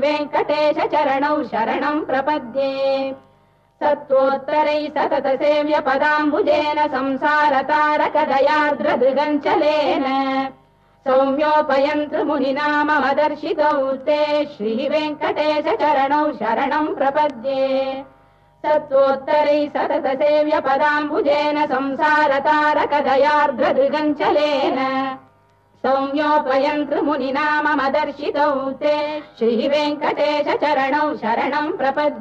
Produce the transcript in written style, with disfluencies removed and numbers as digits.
वेङ्कटेश चरणौ शरणम् प्रपद्ये सत्त्वोत्तरैः सतत सेव्य पदाम्बुजेन संसारतारकदयार्द्रदृगञ्चलेन सौम्योपयन्त्रिमुनिना मम दर्शितौ ते श्रीवेङ्कटेश चरणौ शरणम् प्रपद्ये सत्त्वोत्तरैः सतत सेव्य पदाम्बुजेन संसारतारकदयार्द्रदृगञ्चलेन सौम्योपयन्त्रिमुनिना मम दर्शितौ ते श्रीवेङ्कटेश चरणौ शरणम् प्रपद्ये।